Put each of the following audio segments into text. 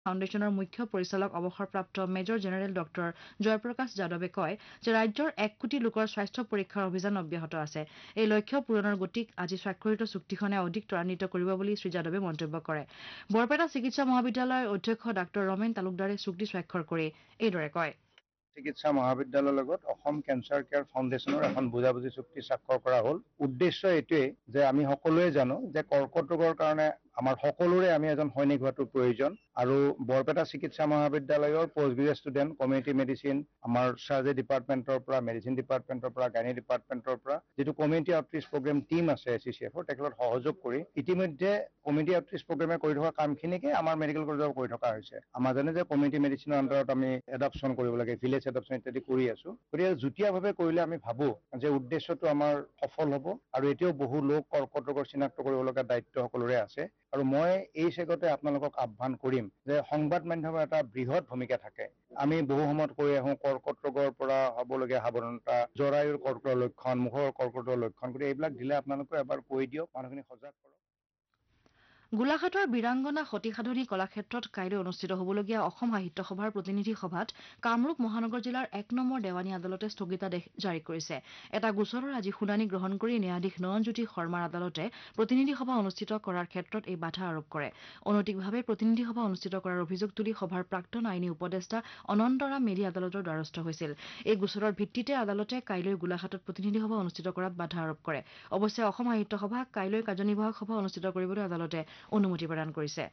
ফাউণ্ডেশ্যনৰ মুখ্য পৰিচালক অৱসৰপ্ৰাপ্ত মেজৰ জেনেৰেল ডক্টৰ জয়প্ৰকাশ যাদৱে কয় যে ৰাজ্যৰ 1 কোটি লোকৰ স্বাস্থ্য পৰীক্ষাৰ অভিযান অব্যাহত আছে। এই লক্ষ্য পূৰণৰ গতিক আজি স্বাক্ষৰিত চুক্তিখনে অধিক ত্বৰান্বিত কৰিব বুলি শ্ৰীযাদৱে মন্তব্য কৰে। বৰপেটা চিকিৎসা মহাবিদ্যালয়ৰ অধ্যক্ষ ডাক্তৰ ৰমেন তালুকদাৰে চুক্তি স্বাক্ষৰ কৰি এইদৰে কয়। চিকিৎসা মহাবিদ্যালয়ৰ লগত অসম কেঞ্চাৰ কেয়াৰ ফাউণ্ডেশ্যনৰ এখন বুজাবুজি চুক্তি স্বাক্ষৰ কৰা হ'ল। উদ্দেশ্য এইটোৱেই যে আমি সকলোৱে জানো যে কৰ্কট ৰোগৰ কাৰণে আমাৰ সকলোৰে আমি এজন সৈনিক হোৱাটো প্ৰয়োজন আৰু বৰপেটা চিকিৎসা মহাবিদ্যালয়ৰ post graduate student community medicine আমাৰ চাৰ্জাৰী ডিপাৰ্টমেণ্টৰ পৰা মেডিচিন ডিপাৰ্টমেণ্টৰ পৰা গাইনী ডিপাৰ্টমেণ্টৰ পৰা যিটো কমিউনিটি আউটৰিচ প্ৰগ্ৰেম টিম আছে SCCFৰ তেখেতক সহযোগ কৰি ইতিমধ্যে কমিউনিটি আউটৰিচ প্ৰগ্ৰেমে কৰি থকা কামখিনিকে আমাৰ মেডিকেল কলেজত কৰি থকা হৈছে। আমাৰ জানে যে কমিউনিটি মেডিচিনৰ আণ্ডাৰত আমি এডাপশ্যন কৰিব লাগে, ভিলেজ এডাপশ্যন ইত্যাদি কৰি আছো। গতিকে যুটীয়াভাৱে কৰিলে আমি ভাবো যে উদ্দেশ্যটো আমাৰ সফল হ'ব আৰু এতিয়াও বহু লোক কৰ্কট ৰোগৰ চিনাক্ত কৰিব লগা দায়িত্ব সকলোৰে আছে। আৰু মই এই চেগতে আপোনালোকক আহ্বান কৰিম যে সংবাদ মাধ্যমৰ এটা বৃহৎ ভূমিকা থাকে। আমি বহু সময়ত কৈ আহোঁ কৰ্কট ৰোগৰ পৰা হ'বলগীয়া সাৱধানতা, জৰায়ুৰ কৰ্কটৰ লক্ষণ, মুখৰ কৰ্কটৰ লক্ষণ, গতিকে এইবিলাক দিলে আপোনালোকে এবাৰ কৈ দিয়ক, মানুহখিনি সজাগ কৰক। গোলাঘাটৰ বীৰাংগনা সতীসাধনী কলাক্ষেত্ৰত কাইলৈ অনুষ্ঠিত হ'বলগীয়া অসম সাহিত্য সভাৰ প্ৰতিনিধি সভাত কামৰূপ মহানগৰ জিলাৰ 1 নম্বৰ দেৱানী আদালতে স্থগিতাদেশ জাৰি কৰিছে। এটা গোচৰৰ আজি শুনানি গ্ৰহণ কৰি ন্যায়াধীশ নয়নজ্যোতি শৰ্মাৰ আদালতে প্ৰতিনিধি সভা অনুষ্ঠিত কৰাৰ ক্ষেত্ৰত এই বাধা আৰোপ কৰে। অনৈতিকভাৱে প্ৰতিনিধি সভা অনুষ্ঠিত কৰাৰ অভিযোগ তুলি সভাৰ প্ৰাক্তন আইনী উপদেষ্টা অনন্তৰাম মেধি আদালতৰ দ্বাৰস্থ হৈছিল। এই গোচৰৰ ভিত্তিতে আদালতে কাইলৈ গোলাঘাটত প্ৰতিনিধি সভা অনুষ্ঠিত কৰাত বাধা আৰোপ কৰে। অৱশ্যে অসম সাহিত্য সভাক কাইলৈ কাৰ্যনিৰ্বাহক সভা অনুষ্ঠিত কৰিবলৈ আদালতে অনুমতি প্ৰদান কৰিছে।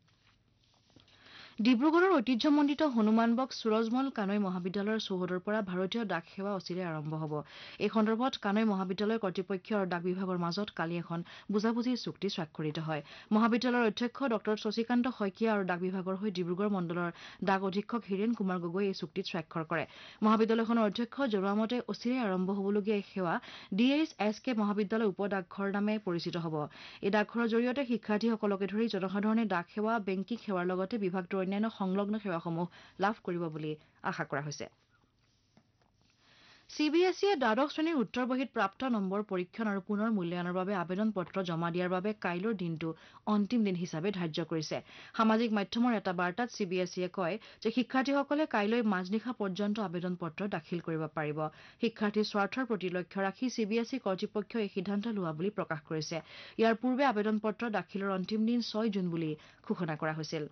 ডিব্ৰুগড়ৰ ঐতিহ্যমণ্ডিত হনুমানবক্স সুৰজমল কানৈ মহাবিদ্যালয়ৰ চৌহদৰ পৰা ভাৰতীয় ডাক সেৱা অচিৰে আৰম্ভ হ'ব। এই সন্দৰ্ভত কানৈ মহাবিদ্যালয় কৰ্তৃপক্ষ আৰু ডাক বিভাগৰ মাজত কালি এখন বুজাবুজিৰ চুক্তি স্বাক্ষৰিত হয়। মহাবিদ্যালয়ৰ অধ্যক্ষ ডক্টৰ শশীকান্ত শইকীয়া আৰু ডাক বিভাগৰ হৈ ডিব্ৰুগড় মণ্ডলৰ ডাক অধীক্ষক হীৰেন কুমাৰ গগৈ এই চুক্তিত স্বাক্ষৰ কৰে। মহাবিদ্যালয়খনৰ অধ্যক্ষ জনোৱা মতে অচিৰে আৰম্ভ হ'বলগীয়া এই সেৱা DHSK মহাবিদ্যালয় উপ ডাকঘৰ নামে পৰিচিত হ'ব। এই ডাকঘৰৰ জৰিয়তে শিক্ষাৰ্থীসকলকে ধৰি জনসাধাৰণে ডাক সেৱা, বেংকিং সেৱাৰ লগতে বিভাগটোৰ অন্যান্য সংলগ্ন সেৱাসমূহ লাভ কৰিব বুলি আশা কৰা হৈছে। CBSEয়ে দ্বাদশ শ্ৰেণীৰ উত্তৰ বহীত প্ৰাপ্ত নম্বৰ পৰীক্ষণ আৰু পুনৰ মূল্যায়নৰ বাবে আবেদন পত্ৰ জমা দিয়াৰ বাবে কাইলৈৰ দিনটো অন্তিম দিন হিচাপে ধাৰ্য কৰিছে। সামাজিক মাধ্যমৰ এটা বাৰ্তাত CBSEয়ে কয় যে শিক্ষাৰ্থীসকলে কাইলৈ মাজনিশা পৰ্যন্ত আবেদন পত্ৰ দাখিল কৰিব পাৰিব। শিক্ষাৰ্থীৰ স্বাৰ্থৰ প্ৰতি লক্ষ্য ৰাখি CBSE কৰ্তৃপক্ষই এই সিদ্ধান্ত লোৱা বুলি প্ৰকাশ কৰিছে। ইয়াৰ পূৰ্বে আবেদন পত্ৰ দাখিলৰ অন্তিম দিন 6 জুন বুলি ঘোষণা কৰা হৈছিল।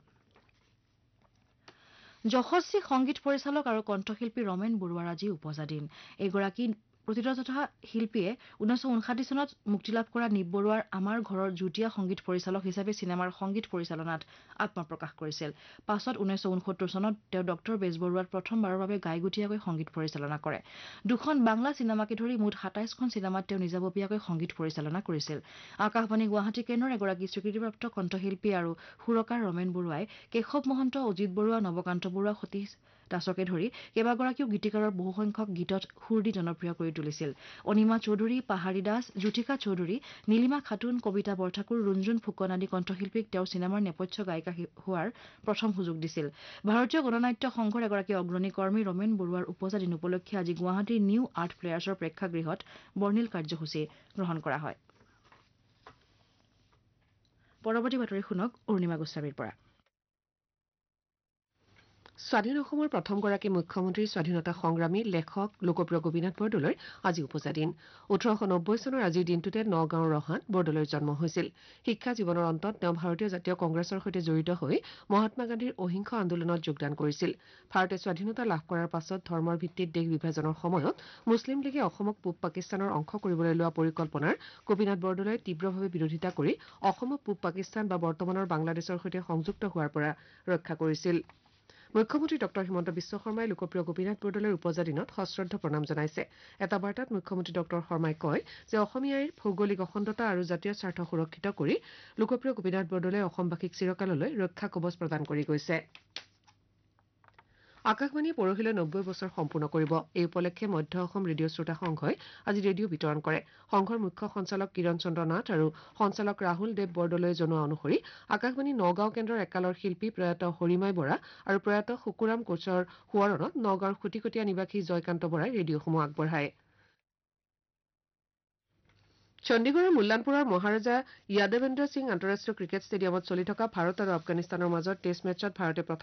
যশস্বী সংগীত পৰিচালক আৰু কণ্ঠশিল্পী ৰমেন বৰুৱাৰ আজি ওপজা দিন। এইগৰাকী প্ৰতিষ্ঠা শিল্পীয়ে 1959 চনত মুক্তিলাভ কৰা নিপ বৰুৱাৰ আমাৰ ঘৰৰ যুটীয়া সংগীত পৰিচালক হিচাপে চিনেমাৰ সংগীত পৰিচালনাত আত্মপ্ৰকাশ কৰিছিল। পাছত 1969 চনত তেওঁ ডক্টৰ বেজবৰুৱাত প্ৰথমবাৰৰ বাবে গায়কীয়াকৈ সংগীত পৰিচালনা কৰে। দুখন বাংলা চিনেমাকে ধৰি মুঠ 27খন চিনেমাত তেওঁ নিজাববীয়াকৈ সংগীত পৰিচালনা কৰিছিল। আকাশবাণী গুৱাহাটী কেন্দ্ৰৰ এগৰাকী স্বীকৃতিপ্ৰাপ্ত কণ্ঠশিল্পী আৰু সুৰকাৰ ৰমেন বৰুৱাই কেশৱ মহন্ত, অজিত বৰুৱা, নৱকান্ত বৰুৱা, সতীশ দাসকে ধৰি কেইবাগৰাকীও গীতিকাৰৰ বহুসংখ্যক গীতত সুৰ দি জনপ্ৰিয় কৰি তুলিছিল। অনিমা চৌধুৰী, পাহাৰী দাস, জ্যোতিকা চৌধুৰী, নীলিমা খাতুন, কবিতা বৰঠাকুৰ, ৰুণজুণ ফুকন আদি কণ্ঠশিল্পীক তেওঁ চিনেমাৰ নেপথ্য গায়িকা হোৱাৰ প্ৰথম সুযোগ দিছিল। ভাৰতীয় গণনাট্য সংঘৰ এগৰাকী অগ্ৰণী কৰ্মী ৰমেন বৰুৱাৰ ওপজা দিন উপলক্ষে আজি গুৱাহাটীৰ নিউ আৰ্ট প্লেয়াৰ্ছৰ প্ৰেক্ষাগৃহত বৰ্ণিল কাৰ্যসূচী গ্ৰহণ কৰা হয়। পৰৱৰ্তী বাতৰি শুনক অৰুণিমা গোস্বামীৰ পৰা। স্বাধীন অসমৰ প্ৰথমগৰাকী মুখ্যমন্ত্ৰী স্বাধীনতা সংগ্ৰামী লেখক লোকপ্ৰিয় গোপীনাথ বৰদলৈৰ আজি ওপজা দিন। 1890 চনৰ আজিৰ দিনটোতে নগাঁৱৰ ৰহাত বৰদলৈৰ জন্ম হৈছিল। শিক্ষা জীৱনৰ অন্তত তেওঁ ভাৰতীয় জাতীয় কংগ্ৰেছৰ সৈতে জড়িত হৈ মহাত্মা গান্ধীৰ অহিংস আন্দোলনত যোগদান কৰিছিল। ভাৰতে স্বাধীনতা লাভ কৰাৰ পাছত ধৰ্মৰ ভিত্তিত দেশ বিভাজনৰ সময়ত মুছলিম লীগে অসমক পূব পাকিস্তানৰ অংশ কৰিবলৈ লোৱা পৰিকল্পনাৰ গোপীনাথ বৰদলৈয়ে তীব্ৰভাৱে বিৰোধিতা কৰি অসমক পূব পাকিস্তান বা বৰ্তমানৰ বাংলাদেশৰ সৈতে সংযুক্ত হোৱাৰ পৰা ৰক্ষা কৰিছিল। মুখ্যমন্ত্ৰী ডক্টৰ হিমন্ত বিশ্ব শৰ্মাই লোকপ্ৰিয় গোপীনাথ বৰদলৈৰ ওপজা দিনত সশ্ৰদ্ধ প্ৰণাম জনাইছে। এটা বাৰ্তাত মুখ্যমন্ত্ৰী ডক্টৰ শৰ্মাই কয় যে অসমীয়াৰ ভৌগোলিক অখণ্ডতা আৰু জাতীয় স্বাৰ্থ সুৰক্ষিত কৰি লোকপ্ৰিয় গোপীনাথ বৰদলৈয়ে অসমবাসীক চিৰকাললৈ ৰক্ষা কৱচ প্ৰদান কৰি গৈছে। আকাশবাণীয়ে পৰহিলৈ 90 বছৰ সম্পূৰ্ণ কৰিব। এই উপলক্ষে মধ্য অসম ৰেডিঅ' শ্ৰোতা সংঘই আজি ৰেডিঅ' বিতৰণ কৰে। সংঘৰ মুখ্য সঞ্চালক কিৰণ চন্দ্ৰ নাথ আৰু সঞ্চালক ৰাহুল দেৱ বৰদলৈয়ে জনোৱা অনুসৰি আকাশবাণী নগাঁও কেন্দ্ৰৰ একালৰ শিল্পী প্ৰয়াত হৰিময় বৰা আৰু প্ৰয়াত শুকুৰাম কোচৰ সোঁৱৰণত নগাঁৱৰ খুটিকটীয়া নিবাসী জয়কান্ত বৰাই ৰেডিঅ'সমূহ আগবঢ়ায়। চণ্ডীগড়ৰ মুল্লানপুৰৰ মহাৰাজা য়াদৱেন্দ্ৰ সিং আন্তঃৰাষ্ট্ৰীয় ক্ৰিকেট ষ্টেডিয়ামত চলি থকা ভাৰত আৰু আফগানিস্তানৰ মাজৰ টেষ্ট মেচত ভাৰতে